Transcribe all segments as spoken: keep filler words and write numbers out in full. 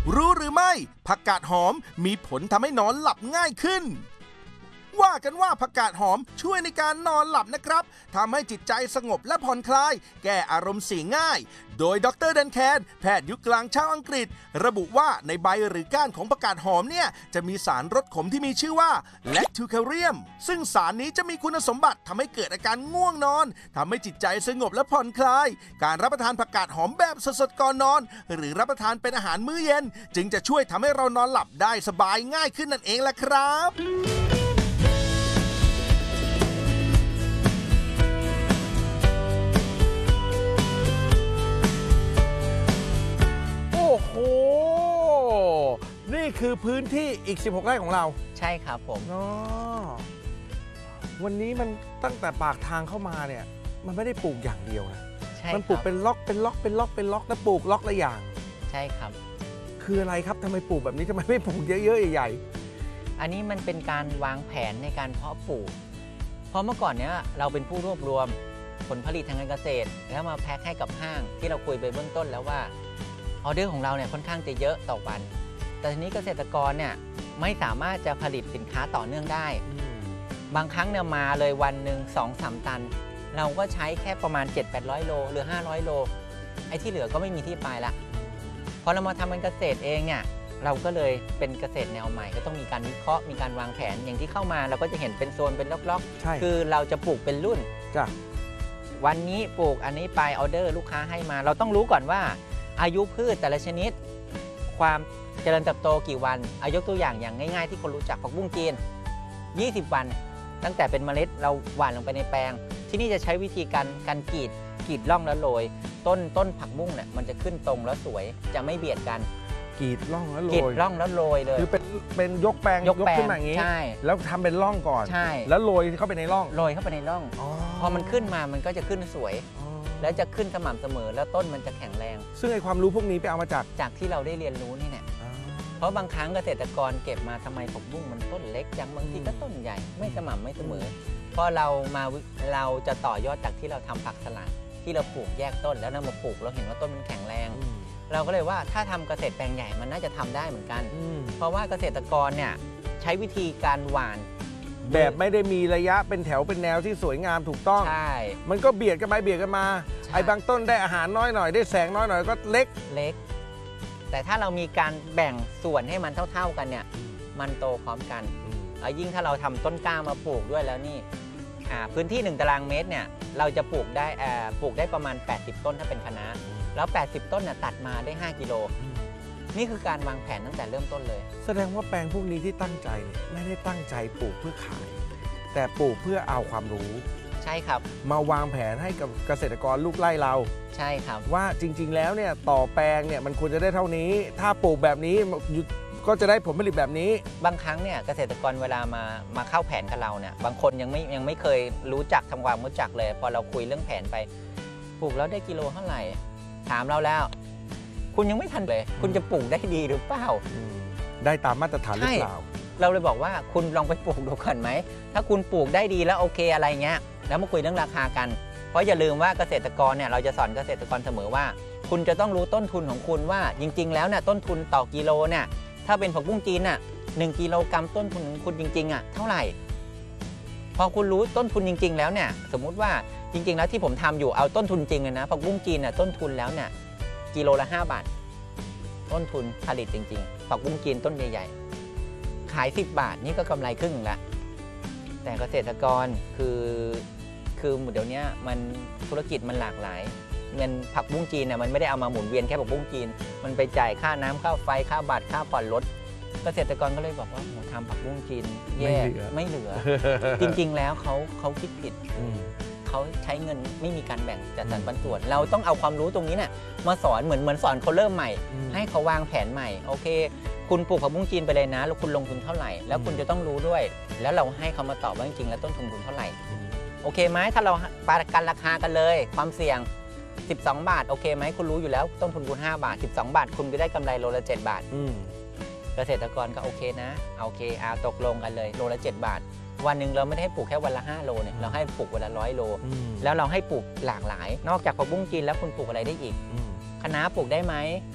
รู้หรือไม่ผักกาดหอมมีผลทำให้นอนหลับง่ายขึ้นว่ากันว่าผักกาดหอมช่วยในการนอนหลับนะครับทำให้จิตใจสงบและผ่อนคลายแก้อารมณ์เสียง่ายโดยดร.ดันแคนแพทย์ยุคกลางชาวอังกฤษระบุว่าในใบหรือก้านของผักกาดหอมเนี่ยจะมีสารรสขมที่มีชื่อว่าแลคทูแคเรียมซึ่งสารนี้จะมีคุณสมบัติทำให้เกิดอาการง่วงนอนทำให้จิตใจสงบและผ่อนคลายการรับประทานผักกาดหอมแบบสดๆก่อนนอนหรือรับประทานเป็นอาหารมื้อเย็นจึงจะช่วยทำให้เรานอนหลับได้สบายง่ายขึ้นนั่นเองแหละครับโอ้โหนี่คือพื้นที่อีกสิบหกไร่ของเราใช่ครับผมอ๋อวันนี้มันตั้งแต่ปากทางเข้ามาเนี่ยมันไม่ได้ปลูกอย่างเดียวนะมันปลูกเป็นล็อกเป็นล็อกเป็นล็อกเป็นล็อกแล้วปลูกล็อกละอย่างใช่ครับคืออะไรครับทำไมปลูกแบบนี้ทำไมไม่ปลูกเยอะๆใหญ่ๆอันนี้มันเป็นการวางแผนในการเพาะปลูกเพราะเมื่อก่อนเนี้ยเราเป็นผู้รวบรวมผลผลิตทางการเกษตรแล้วมาแพ็คให้กับห้างที่เราคุยไปเบื้องต้นแล้วว่าออเดอร์ของเราเนี่ยค่อนข้างจะเยอะต่อวันแต่ทีนี้เกษตรกรเนี่ยไม่สามารถจะผลิตสินค้าต่อเนื่องได้บางครั้งเนี่ยมาเลยวันหนึ่ง สองสาม ตันเราก็ใช้แค่ประมาณ เจ็ดแปดร้อย โลหรือห้าร้อยโลไอ้ที่เหลือก็ไม่มีที่ไปละพอเรามาทำเป็นเกษตรเองเนี่ยเราก็เลยเป็นเกษตรแนวใหม่ก็ต้องมีการวิเคราะห์มีการวางแผนอย่างที่เข้ามาเราก็จะเห็นเป็นโซนเป็นล็อกๆคือเราจะปลูกเป็นรุ่นจ้ะวันนี้ปลูกอันนี้ไปออเดอร์ลูกค้าให้มาเราต้องรู้ก่อนว่าอายุพืชแต่ละชนิดความเจริญเติบโตกี่วันเอายกตัวอย่างอย่างง่ายๆที่คนรู้จักผักบุ้งจีนยี่สิบวันตั้งแต่เป็นเมล็ดเราหว่านลงไปในแปลงที่นี่จะใช้วิธีการการกรีดกรีดร่องแล้วโรยต้นต้นผักบุ้งเนี่ยมันจะขึ้นตรงแล้วสวยจะไม่เบียดกันกรีดร่องแล้วโรยกรีดร่องแล้วโรยเลยคือเป็นเป็นยกแปลงยกขึ้นมาอย่างนี้ใช่แล้วทำเป็นร่องก่อนใช่แล้วโรยเข้าไปในร่องโรยเข้าไปในร่องพอมันขึ้นมามันก็จะขึ้นสวยแล้วจะขึ้นสม่ำเสมอแล้วต้นมันจะแข็งแรงซึ่งไอความรู้พวกนี้ไปเอามาจากจากที่เราได้เรียนรู้นี่เนี่ยเพราะบางครั้งเกษตรกรเก็บมาทำไมผักบุ้งมันต้นเล็กจังบางทีก็ต้นใหญ่ไม่สม่ำไม่เสมอพอเรามาเราจะต่อยอดจากที่เราทำผักสลัดที่เราปลูกแยกต้นแล้วนำมาปลูกเราเห็นว่าต้นมันแข็งแรงเราก็เลยว่าถ้าทำเกษตรแปลงใหญ่มันน่าจะทำได้เหมือนกันเพราะว่าเกษตรกรเนี่ยใช้วิธีการหว่านแบบไม่ได้มีระยะเป็นแถวเป็นแนวที่สวยงามถูกต้องใช่มันก็เบียดกันไปเบียดกันมาไอ้บางต้นได้อาหารน้อยหน่อยได้แสงน้อยหน่อยก็เล็กเล็กแต่ถ้าเรามีการแบ่งส่วนให้มันเท่าๆกันเนี่ยมันโตพร้อมกันแล้วยิ่งถ้าเราทำต้นกล้ามาปลูกด้วยแล้วนี่พื้นที่หนึ่งตารางเมตรเนี่ยเราจะปลูกได้ปลูกได้ประมาณแปดสิบต้นถ้าเป็นคะน้าแล้วแปดสิบต้นน่ะตัดมาได้ห้ากิโลนี่คือการวางแผนตั้งแต่เริ่มต้นเลยแสดงว่าแปลงพวกนี้ที่ตั้งใจไม่ได้ตั้งใจปลูกเพื่อขายแต่ปลูกเพื่อเอาความรู้ใช่ครับมาวางแผนให้กับเกษตรกรลูกไร่เราใช่ครับว่าจริงๆแล้วเนี่ยต่อแปลงเนี่ยมันควรจะได้เท่านี้ถ้าปลูกแบบนี้ก็จะได้ผลผลิตแบบนี้บางครั้งเนี่ยเกษตรกรเวลามามาเข้าแผนกับเราเนี่ยบางคนยังไม่ยังไม่เคยรู้จักทำความรู้จักเลยพอเราคุยเรื่องแผนไปปลูกแล้วได้กิโลเท่าไหร่ถามเราแล้วคุณยังไม่ทันเลยคุณจะปลูกได้ดีหรือเปล่าได้ตามมาตรฐานหรือเปล่าเราเลยบอกว่าคุณลองไปปลูกดูก่อนไหมถ้าคุณปลูกได้ดีแล้วโอเคอะไรเงี้ยแล้วมาคุยเรื่องราคากันเพราะอย่าลืมว่าเกษตรกรเนี่ยเราจะสอนเกษตรกรเสมอว่าคุณจะต้องรู้ต้นทุนของคุณว่าจริงๆแล้วเนี่ยต้นทุนต่อกิโลเนี่ยถ้าเป็นผักบุ้งจีนน่ะหนึ่งกิโลกรัมต้นทุนของคุณจริงๆอ่ะเท่าไหร่พอคุณรู้ต้นทุนจริงๆแล้วเนี่ยสมมุติว่าจริงๆแล้วที่ผมทำอยู่เอาต้นทุนจริงเลยนะผักบุ้งจีนน่ะต้นทุนแล้วเนี่ยกิโลละห้าบาทต้นทุนผลิตจริงๆผักบุ้งจีนต้นใหญ่ๆขายสิบบาทนี่ก็กำไรครึ่งละแต่เกษตรกรคือคือเดี๋ยวนี้มันธุรกิจมันหลากหลายเงินผักบุ้งจีนเนี่ยมันไม่ได้เอามาหมุนเวียนแค่ผักบุ้งจีนมันไปจ่ายค่าน้ำค่าไฟค่าบัตรค่าผ่อนรถเกษตรกรก็เลยบอกว่าผมทำผักบุ้งจีนแย่ไม่เหลือจริงๆแล้วเขาเขาคิดผิดเขาใช้เงินไม่มีการแบ่งจัดสรรปันส่วนเราต้องเอาความรู้ตรงนี้เนี่ยมาสอนเหมือนเหมือนสอนเขาเริ่มใหม่ให้เขาวางแผนใหม่โอเคคุณปลูกผักบุ้งจีนไปเลยนะแล้วคุณลงทุนเท่าไหร่แล้วคุณจะต้องรู้ด้วยแล้วเราให้เขามาตอบว่าจริงๆแล้วต้นทุนคุณเท่าไหร่โอเคไหมถ้าเราประกันราคากันเลยความเสี่ยงสิบสองบาทโอเคไหมคุณรู้อยู่แล้วต้นทุนคุณห้าบาทสิบสองบาทคุณก็ได้กำไรโลละเจ็ดบาทเกษตรกรก็โอเคนะโอเคเอาตกลงกันเลยโลละเจ็ดบาทวันหนึ่งเราไม่ได้ให้ปลูกแค่วันละห้าโลเนี่ยเราให้ปลูกวันละร้อยโลแล้วเราให้ปลูกหลากหลายนอกจากผักบุ้งจีนแล้วคุณปลูกอะไรได้อีกคะน้าปลูกได้ไหม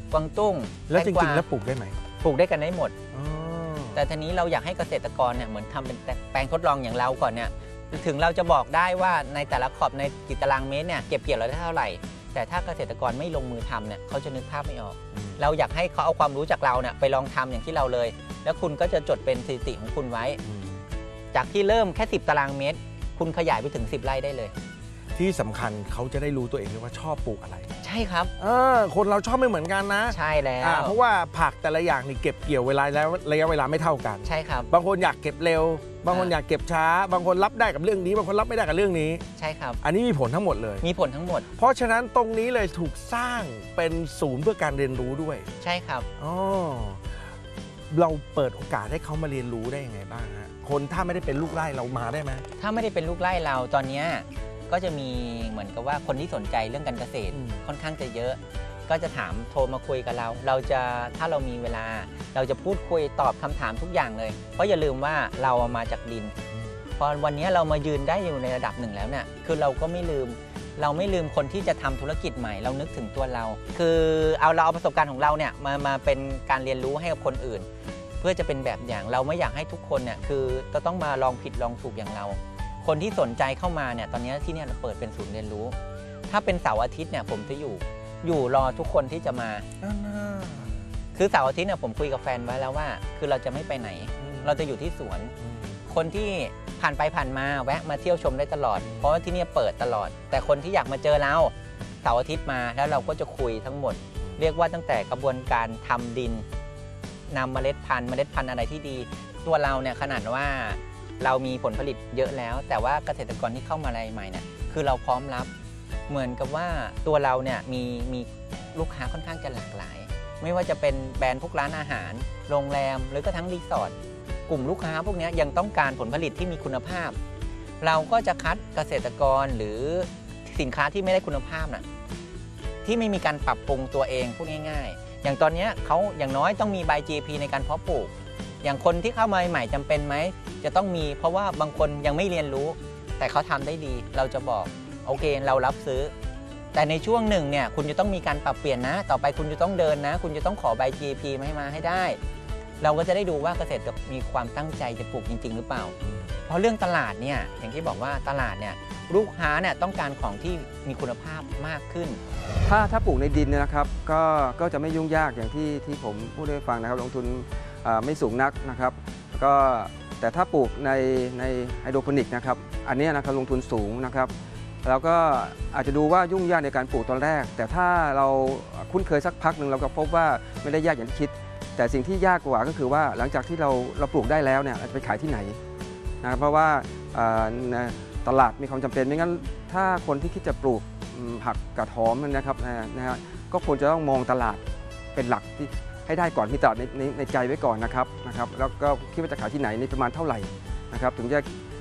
กวางตุ้งแล้วจตงกริงๆแล้วปลูกได้ไหมปลูกได้กันได้หมดอ๋อแต่ทีนี้เราอยากให้เกษตรกรเนี่ยเหมือนทำเป็นแปลงทดลองอย่างเราก่อนเนี่ยถึงเราจะบอกได้ว่าในแต่ละขอบในกี่ตารางเมตรเนี่ยเก็บเกี่ยวเราได้เท่าไหร่แต่ถ้าเกษตรกรไม่ลงมือทำเนี่ยเขาจะนึกภาพไม่ออก เราอยากให้เขาเอาความรู้จากเราเนี่ยไปลองทำอย่างที่เราเลย แล้วคุณก็จะจดเป็นสถิติของคุณไว้ จากที่เริ่มแค่สิบตารางเมตรคุณขยายไปถึงสิบไร่ได้เลยที่สำคัญเขาจะได้รู้ตัวเองด้วยว่าชอบปลูกอะไรใช่ครับเออคนเราชอบไม่เหมือนกันนะใช่แล้วอ่าเพราะว่าผักแต่ละอย่างนี่เก็บเกี่ยวเวลาแล้วระยะเวลาไม่เท่ากันใช่ครับบางคนอยากเก็บเร็ว บางคนอยากเก็บช้า บางคนรับได้กับเรื่องนี้ บางคนรับไม่ได้กับเรื่องนี้ใช่ครับอันนี้มีผลทั้งหมดเลยมีผลทั้งหมดเพราะฉะนั้นตรงนี้เลยถูกสร้างเป็นศูนย์เพื่อการเรียนรู้ด้วยใช่ครับอ๋อเราเปิดโอกาสให้เขามาเรียนรู้ได้ยังไงบ้างฮะคนถ้าไม่ได้เป็นลูกไร่เรามาได้ไหมถ้าไม่ได้เป็นลูกไร่เราตอนนี้ก็จะมีเหมือนกับว่าคนที่สนใจเรื่องการเกษตรอืมค่อนข้างจะเยอะ ก็จะถามโทรมาคุยกับเรา เราจะถ้าเรามีเวลา เราจะพูดคุยตอบคำถามทุกอย่างเลย เพราะอย่าลืมว่าเรามาจากดิน พอวันนี้เรามายืนได้อยู่ในระดับหนึ่งแล้วเนี่ยคือเราก็ไม่ลืม เราไม่ลืมคนที่จะทำธุรกิจใหม่ เรานึกถึงตัวเรา คือเอาเราเอาประสบการณ์ของเราเนี่ยมามาเป็นการเรียนรู้ให้กับคนอื่น เพื่อจะเป็นแบบอย่างเราไม่อยากให้ทุกคนเนี่ยคือจะต้องมาลองผิดลองถูกอย่างเรา คนที่สนใจเข้ามาเนี่ยตอนนี้ที่เนี่ยเราเปิดเป็นศูนย์เรียนรู้ ถ้าเป็นเสาร์อาทิตย์เนี่ยผมจะอยู่อยู่รอทุกคนที่จะมา คือเสาร์อาทิตย์เนี่ยผมคุยกับแฟนไว้แล้วว่า คือเราจะไม่ไปไหน เราจะอยู่ที่สวน คนที่ผ่านไปผ่านมาแวะมาเที่ยวชมได้ตลอด เพราะว่าที่นี่เปิดตลอด แต่คนที่อยากมาเจอเราเสาร์อาทิตย์มาแล้วเราก็จะคุยทั้งหมด เรียกว่าตั้งแต่กระบวนการทำดินนำเมล็ดพันธุ์เมล็ดพันธุ์อะไรที่ดี ตัวเราเนี่ยขนาดว่าเรามีผลผลิตเยอะแล้ว แต่ว่าเกษตรกรที่เข้ามาอะไรใหม่เนี่ยคือเราพร้อมรับเหมือนกับว่าตัวเราเนี่ยมีมีลูกค้าค่อนข้างจะหลากหลาย ไม่ว่าจะเป็นแบรนด์พวกร้านอาหารโรงแรมหรือก็ทั้งรีสอร์ทกลุ่มลูกค้าพวกนี้ยังต้องการผลผลิตที่มีคุณภาพ เราก็จะคัดเกษตรกรหรือสินค้าที่ไม่ได้คุณภาพน่ะที่ไม่มีการปรับปรุงตัวเองพูดง่ายๆอย่างตอนนี้เขาอย่างน้อยต้องมีใบ จี พี ในการเพาะปลูกอย่างคนที่เข้ามาใหม่จำเป็นไหมจะต้องมีเพราะว่าบางคนยังไม่เรียนรู้แต่เขาทำได้ดีเราจะบอกโอเคเรารับซื้อแต่ในช่วงหนึ่งเนี่ยคุณจะต้องมีการปรับเปลี่ยนนะต่อไปคุณจะต้องเดินนะคุณจะต้องขอใบ จี พี มาให้มาให้ได้เราก็จะได้ดูว่าเกษตรกรมีความตั้งใจจะปลูกจริงๆหรือเปล่าเพราะเรื่องตลาดเนี่ยอย่างที่บอกว่าตลาดเนี่ยลูกค้าเนี่ยต้องการของที่มีคุณภาพมากขึ้นถ้าถ้าปลูกในดินเนี่ยนะครับก็ก็จะไม่ยุ่งยากอย่างที่ที่ผมพูดให้ฟังนะครับลงทุนไม่สูงนักนะครับก็แต่ถ้าปลูกในในไฮโดรโปนิกนะครับอันนี้นะครับลงทุนสูงนะครับแล้วก็อาจจะดูว่ายุ่งยากในการปลูกตอนแรกแต่ถ้าเราคุ้นเคยสักพักหนึ่งเราก็พบว่าไม่ได้ยากอย่างที่คิดแต่สิ่งที่ยากกว่าก็คือว่าหลังจากที่เราเราปลูกได้แล้วเนี่ยเราจะไปขายที่ไหนนะเพราะว่าตลาดมีความจำเป็นไม่งั้นถ้าคนที่คิดจะปลูกผักกาดหอมนะครับนะฮะก็ควรจะต้องมองตลาดเป็นหลักที่ให้ได้ก่อนมีตลาดในในในใจไว้ก่อนนะครับนะครับแล้วก็คิดว่าจะขายที่ไหนในประมาณเท่าไหร่นะครับถึงจะ